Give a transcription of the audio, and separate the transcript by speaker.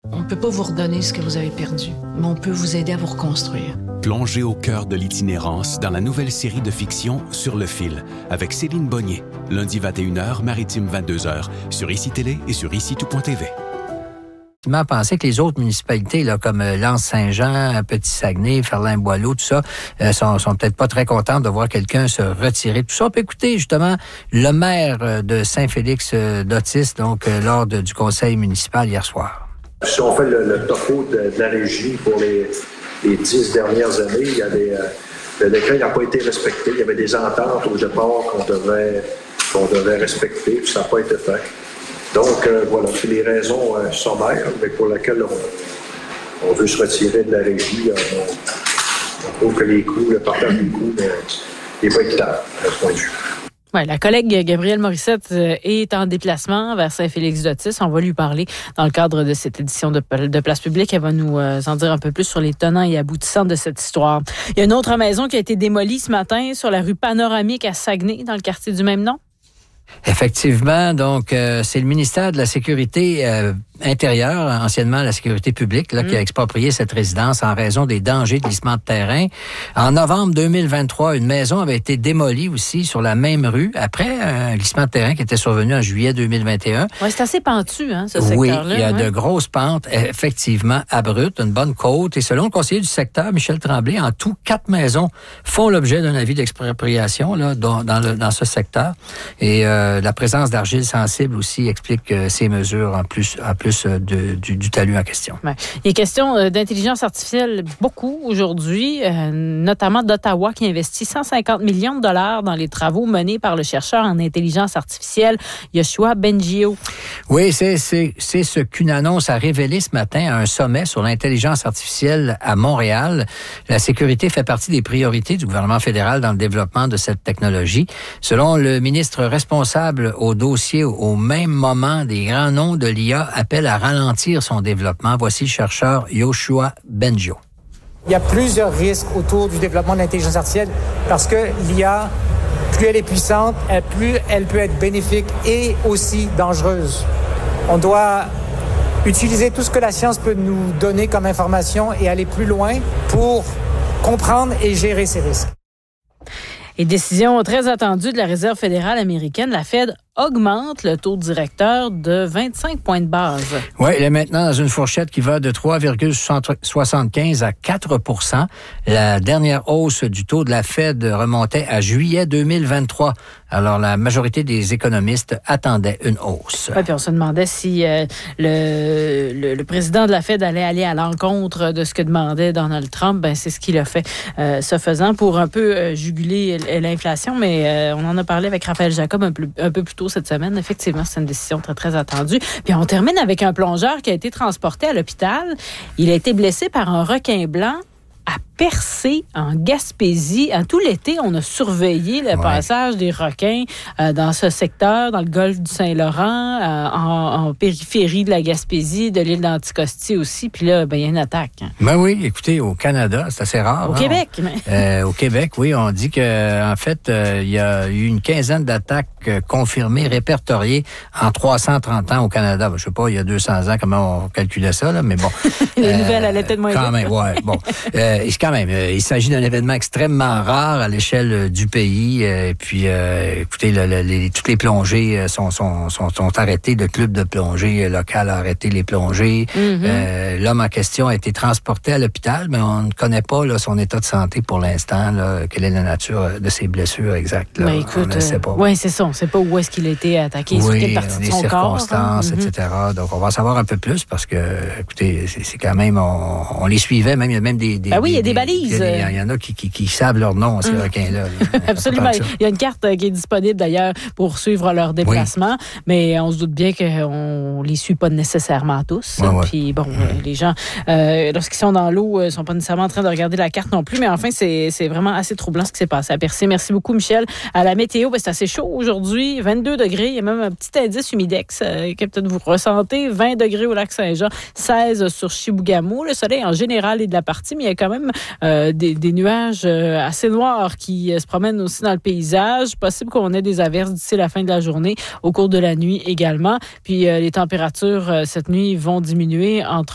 Speaker 1: On ne peut pas vous redonner ce que vous avez perdu, mais on peut vous aider à vous reconstruire.
Speaker 2: Plongez au cœur de l'itinérance dans la nouvelle série de fiction Sur le fil, avec Céline Bonnier, lundi 21h, maritime 22h, sur ICI Télé et sur ICI-tout.tv.
Speaker 3: Penser que les autres municipalités, là, comme L'Anse-Saint-Jean, Petit-Saguenay, Ferland-Boileau, tout ça, sont peut-être pas très contents de voir quelqu'un se retirer. Tout ça, on peut écouter justement le maire de Saint-Félix-d'Otis, donc lors du conseil municipal hier soir.
Speaker 4: Si on fait le topo de la régie pour les 10 dernières années, il y a le décret n'a pas été respecté. Il y avait des ententes au départ qu'on devait respecter, puis ça n'a pas été fait. Donc, voilà, c'est les raisons sommaires pour lesquelles on veut se retirer de la régie. On trouve que le partage des coûts n'est pas équitable à ce point de vue.
Speaker 5: Ouais, la collègue Gabrielle Morissette est en déplacement vers Saint-Félix-d'Otis. On va lui parler dans le cadre de cette édition de Place publique. Elle va nous en dire un peu plus sur les tenants et aboutissants de cette histoire. Il y a une autre maison qui a été démolie ce matin sur la rue Panoramique à Saguenay, dans le quartier du même nom.
Speaker 3: Effectivement, donc c'est le ministère de la Sécurité intérieure, anciennement la sécurité publique, là, qui a exproprié cette résidence en raison des dangers de glissement de terrain. En novembre 2023, une maison avait été démolie aussi sur la même rue après un glissement de terrain qui était survenu en juillet 2021.
Speaker 5: Oui, c'est assez pentu, hein, ce secteur-là.
Speaker 3: Oui, il y a de grosses pentes, effectivement abruptes, une bonne côte. Et selon le conseiller du secteur, Michel Tremblay, en tout, 4 maisons font l'objet d'un avis d'expropriation là, dans ce secteur. Et la présence d'argile sensible aussi explique ces mesures en plus du talus en question.
Speaker 5: Ouais. Il est question d'intelligence artificielle beaucoup aujourd'hui, notamment d'Ottawa qui investit 150 millions de dollars dans les travaux menés par le chercheur en intelligence artificielle Yoshua Bengio.
Speaker 3: Oui, c'est ce qu'une annonce a révélé ce matin à un sommet sur l'intelligence artificielle à Montréal. La sécurité fait partie des priorités du gouvernement fédéral dans le développement de cette technologie. Selon le ministre responsable au dossier, au même moment, des grands noms de l'IA appellent à ralentir son développement. Voici le chercheur Yoshua Bengio.
Speaker 6: Il y a plusieurs risques autour du développement de l'intelligence artificielle parce que l'IA, plus elle est puissante, plus elle peut être bénéfique et aussi dangereuse. On doit utiliser tout ce que la science peut nous donner comme information et aller plus loin pour comprendre et gérer ces risques.
Speaker 5: Et décision très attendue de la Réserve fédérale américaine, la Fed augmente le taux directeur de 25 points de base.
Speaker 3: Oui, elle est maintenant dans une fourchette qui va de 3,75 à 4 %. La dernière hausse du taux de la Fed remontait à juillet 2023. Alors, la majorité des économistes attendaient une hausse.
Speaker 5: Oui, puis on se demandait si le président de la Fed allait aller à l'encontre de ce que demandait Donald Trump. Ben, c'est ce qu'il a fait, ce faisant, pour un peu juguler l'inflation. Mais on en a parlé avec Raphaël Jacob un peu plus tôt cette semaine. Effectivement, c'est une décision très, très attendue. Puis on termine avec un plongeur qui a été transporté à l'hôpital. Il a été blessé par un requin blanc à Percé, en Gaspésie. Tout l'été, on a surveillé le passage des requins dans ce secteur, dans le golfe du Saint-Laurent, en périphérie de la Gaspésie, de l'île d'Anticosti aussi. Puis là, il y a une attaque.
Speaker 3: Ben oui, écoutez, au Canada, c'est assez rare.
Speaker 5: Au Québec.
Speaker 3: Au Québec, oui, on dit que en fait, il y a eu une quinzaine d'attaques confirmées, répertoriées en 330 ans au Canada. Je sais pas, il y a 200 ans, comment on calculait ça, là, mais bon.
Speaker 5: Les nouvelles allaient peut-être moins
Speaker 3: quand même, ouais, bon. Quand même, il s'agit d'un événement extrêmement rare à l'échelle du pays. Et puis, écoutez, toutes les plongées sont arrêtées. Le club de plongée local a arrêté les plongées. L'homme en question a été transporté à l'hôpital, mais on ne connaît pas son état de santé pour l'instant. Quelle est la nature de ses blessures exactes? Là,
Speaker 5: écoute,
Speaker 3: on ne sait pas.
Speaker 5: Oui, c'est ça. On ne sait pas où est-ce qu'il a été attaqué, sur quelle partie de son corps.
Speaker 3: Les circonstances, etc. Donc, on va en savoir un peu plus parce que, écoutez, c'est quand même... On les suivait, même il y a même des
Speaker 5: oui, il y a des balises.
Speaker 3: Il y en a qui savent leur nom, ces requins-là.
Speaker 5: Absolument. Il y a une carte qui est disponible d'ailleurs pour suivre leur déplacement, mais on se doute bien qu'on les suit pas nécessairement tous. Puis bon, les gens, lorsqu'ils sont dans l'eau, sont pas nécessairement en train de regarder la carte non plus, mais enfin, c'est vraiment assez troublant ce qui s'est passé à Percé. Merci beaucoup, Michel. À la météo, c'est assez chaud aujourd'hui, 22 degrés. Il y a même un petit indice humidex que peut-être vous ressentez. 20 degrés au lac Saint-Jean, 16 sur Chibougamau. Le soleil, en général, est de la partie, mais il y a quand même des nuages assez noirs qui se promènent aussi dans le paysage. Possible qu'on ait des averses d'ici la fin de la journée, au cours de la nuit également. Puis les températures cette nuit vont diminuer entre